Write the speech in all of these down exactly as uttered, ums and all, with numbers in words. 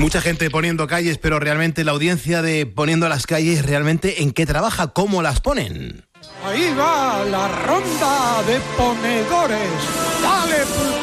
Mucha gente poniendo calles, pero realmente la audiencia de Poniendo las Calles, ¿realmente en qué trabaja? ¿Cómo las ponen? Ahí va la ronda de ponedores. ¡Dale,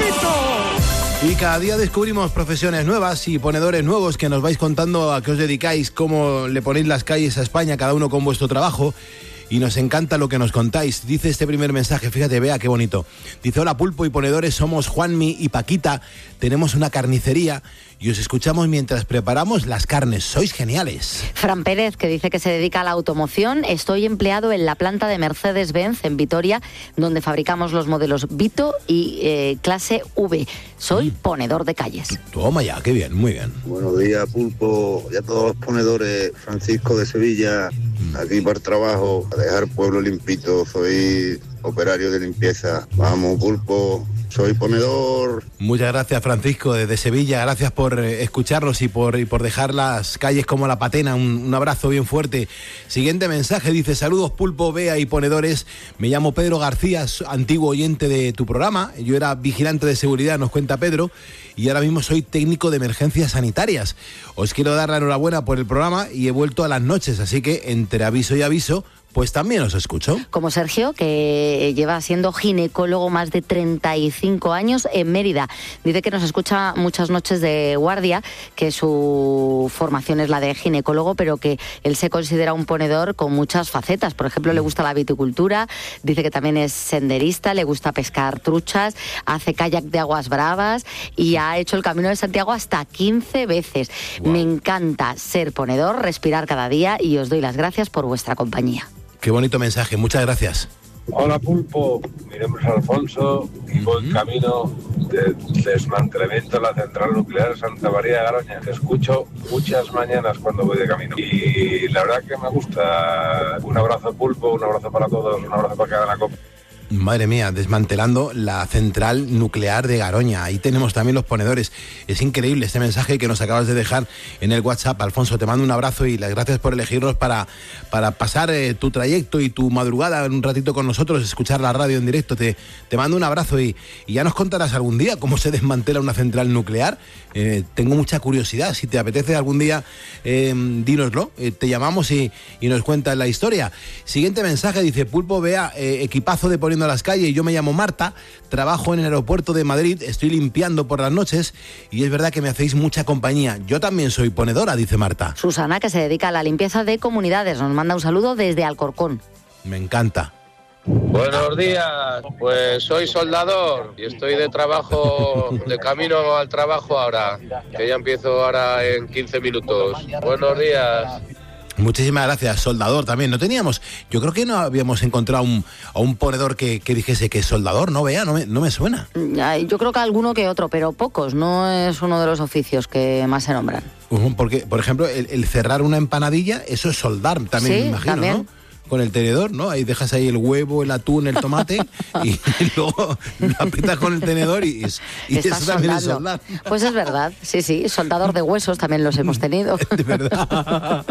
pulpito! Y cada día descubrimos profesiones nuevas y ponedores nuevos que nos vais contando a qué os dedicáis, cómo le ponéis las calles a España, cada uno con vuestro trabajo. Y nos encanta lo que nos contáis. Dice este primer mensaje, fíjate, vea qué bonito. Dice, hola Pulpo y ponedores, somos Juanmi y Paquita. Tenemos una carnicería y os escuchamos mientras preparamos las carnes. Sois geniales. Fran Pérez, que dice que se dedica a la automoción. Estoy empleado en la planta de Mercedes-Benz en Vitoria, donde fabricamos los modelos Vito y eh, clase V. Soy ponedor de calles. Toma ya, qué bien, muy bien. Buenos días, Pulpo, y a todos los ponedores. Francisco de Sevilla, aquí para el trabajo, a dejar el pueblo limpito. Soy operario de limpieza. Vamos, Pulpo, soy ponedor. Muchas gracias, Francisco, desde Sevilla. Gracias por eh, escucharnos y por, y por dejar las calles como la patena. Un, un abrazo bien fuerte. Siguiente mensaje, dice, saludos Pulpo, Bea y ponedores. Me llamo Pedro García, antiguo oyente de tu programa. Yo era vigilante de seguridad, nos cuenta Pedro, y ahora mismo soy técnico de emergencias sanitarias. Os quiero dar la enhorabuena por el programa y he vuelto a las noches, así que entre aviso y aviso, pues también os escucho. Como Sergio, que lleva siendo ginecólogo más de treinta y cinco años en Mérida. Dice que nos escucha muchas noches de guardia, que su formación es la de ginecólogo, pero que él se considera un ponedor con muchas facetas. Por ejemplo, le gusta la viticultura, dice que también es senderista, le gusta pescar truchas, hace kayak de aguas bravas y ha hecho el Camino de Santiago hasta quince veces. Wow. Me encanta ser ponedor, respirar cada día y os doy las gracias por vuestra compañía. Qué bonito mensaje, muchas gracias. Hola Pulpo, mi nombre es Alfonso y voy uh-huh. camino de desmantelamiento de la central nuclear Santa María de Garoña. Te escucho muchas mañanas cuando voy de camino y la verdad que me gusta. Un abrazo Pulpo, un abrazo para todos, un abrazo para cada copa. Madre mía, desmantelando la central nuclear de Garoña. Ahí tenemos también los ponedores. Es increíble este mensaje que nos acabas de dejar en el WhatsApp. Alfonso, te mando un abrazo y las gracias por elegirnos para, para pasar eh, tu trayecto y tu madrugada un ratito con nosotros, escuchar la radio en directo. Te, te mando un abrazo y, y ya nos contarás algún día cómo se desmantela una central nuclear. Eh, tengo mucha curiosidad. Si te apetece algún día, eh, dínoslo. Eh, te llamamos y, y nos cuentas la historia. Siguiente mensaje, dice Pulpo, vea, eh, equipazo de Poniendo a las Calles. Yo me llamo Marta, trabajo en el aeropuerto de Madrid, estoy limpiando por las noches y es verdad que me hacéis mucha compañía. Yo también soy ponedora, dice Marta. Susana, que se dedica a la limpieza de comunidades, nos manda un saludo desde Alcorcón. Me encanta. Buenos días, pues soy soldador y estoy de trabajo, de camino al trabajo ahora, que ya empiezo ahora en quince minutos. Buenos días. Muchísimas gracias, soldador también. No teníamos, yo creo que no habíamos encontrado un, a un ponedor que, que dijese que es soldador, ¿no, Bea? No me, no me suena. Yo creo que alguno que otro, pero pocos. No es uno de los oficios que más se nombran. Uh, porque, por ejemplo, el, el cerrar una empanadilla, eso es soldar también, sí, me imagino, también. ¿no? Con el tenedor, ¿no? Ahí dejas ahí el huevo, el atún, el tomate y, y luego lo aprietas con el tenedor y, y eso también es soldar. Pues es verdad, sí, sí, soldador de huesos también los hemos tenido. De verdad.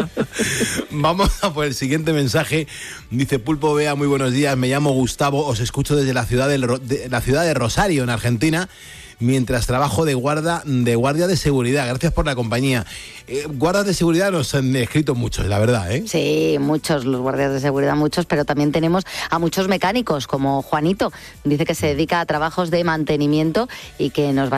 Vamos a por el siguiente mensaje. Dice Pulpo, Bea, muy buenos días, me llamo Gustavo, os escucho desde la ciudad de, de, la ciudad de Rosario, en Argentina, mientras trabajo de guarda de guardia de seguridad. Gracias por la compañía. Eh, guardas de seguridad nos han escrito muchos, la verdad, ¿eh? Sí, muchos, los guardias de seguridad, muchos, pero también tenemos a muchos mecánicos, como Juanito. Dice que se dedica a trabajos de mantenimiento y que nos va